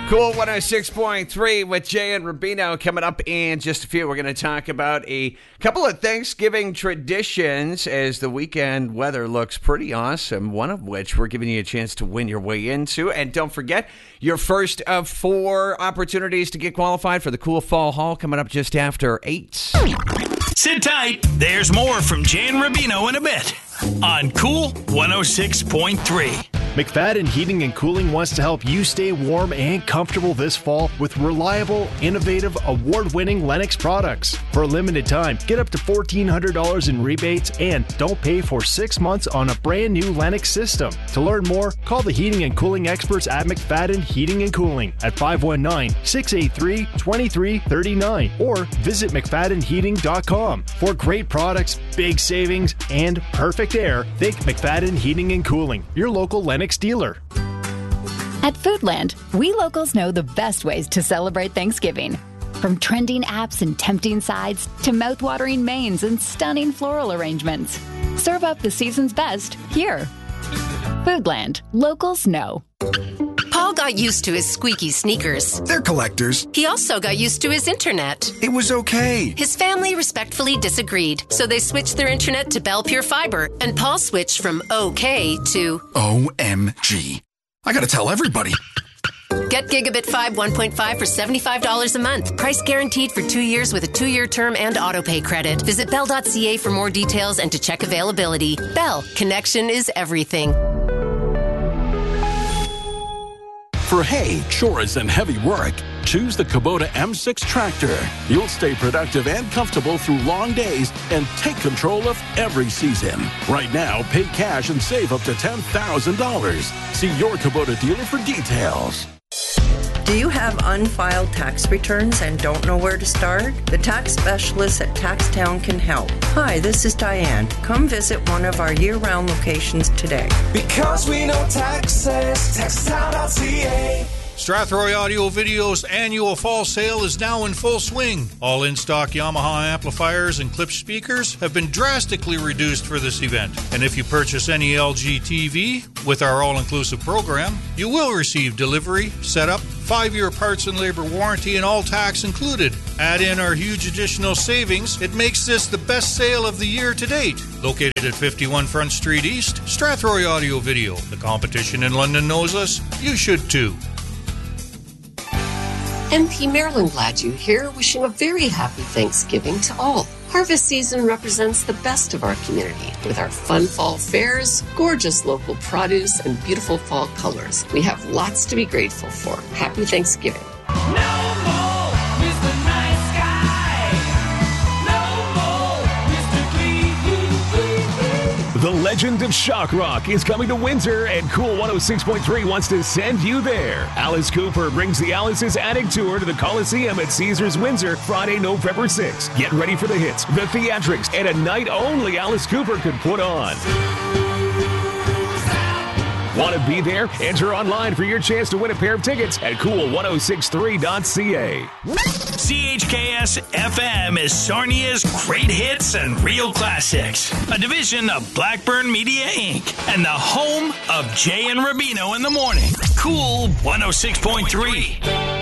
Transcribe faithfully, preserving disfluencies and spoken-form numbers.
Cool one oh six point three with Jay and Rubino. Coming up in just a few, we're going to talk about a couple of Thanksgiving traditions as the weekend weather looks pretty awesome, one of which we're giving you a chance to win your way into. And don't forget, your first of four opportunities to get qualified for the Cool Fall Haul coming up just after eight. Sit tight. There's more from Jay and Rubino in a bit on Cool one oh six point three. McFadden Heating and Cooling wants to help you stay warm and comfortable this fall with reliable, innovative, award-winning Lennox products. For a limited time, get up to fourteen hundred dollars in rebates and don't pay for six months on a brand new Lennox system. To learn more, call the heating and cooling experts at McFadden Heating and Cooling at five one nine, six eight three, two three three nine or visit mcfadden heating dot com. For great products, big savings, and perfect air, think McFadden Heating and Cooling, your local Lennox dealer. At Foodland, we locals know the best ways to celebrate Thanksgiving. From trending apps and tempting sides to mouth-watering mains and stunning floral arrangements. Serve up the season's best here. Foodland, locals know. Paul got used to his squeaky sneakers. They're collectors. He also got used to his internet. It was okay. His family respectfully disagreed, so they switched their internet to Bell Pure Fiber, and Paul switched from okay to O M G. I gotta tell everybody. Get Gigabit five one point five for seventy-five dollars a month. Price guaranteed for two years with a two-year term and autopay credit. Visit bell dot c a for more details and to check availability. Bell, connection is everything. For hay, chores, and heavy work, choose the Kubota M six tractor. You'll stay productive and comfortable through long days and take control of every season. Right now, pay cash and save up to ten thousand dollars. See your Kubota dealer for details. Do you have unfiled tax returns and don't know where to start? The tax specialists at TaxTown can help. Hi, this is Diane. Come visit one of our year-round locations today. Because we know taxes, tax town dot c a. Strathroy Audio Video's annual fall sale is now in full swing. All in-stock Yamaha amplifiers and Klipsch speakers have been drastically reduced for this event. And if you purchase any L G T V with our all-inclusive program, you will receive delivery, setup, five-year parts and labor warranty, and all tax included. Add in our huge additional savings, it makes this the best sale of the year to date. Located at fifty-one Front Street East, Strathroy Audio Video. The competition in London knows us. You should too. M P Marilyn Gladue here, wishing a very happy Thanksgiving to all. Harvest season represents the best of our community with our fun fall fairs, gorgeous local produce, and beautiful fall colors. We have lots to be grateful for. Happy Thanksgiving. No more Mister Nice Guy. No more Mister Clean. The legend of shock rock is coming to Windsor, and Cool one oh six point three wants to send you there. Alice Cooper brings the Alice's Attic Tour to the Coliseum at Caesars Windsor Friday, November sixth. Get ready for the hits, the theatrics, and a night only Alice Cooper could put on. Want to be there? Enter online for your chance to win a pair of tickets at cool ten sixty-three dot c a. C H K S F M is Sarnia's great hits and real classics. A division of Blackburn Media Incorporated and the home of Jay and Rubino in the morning. Cool one oh six point three.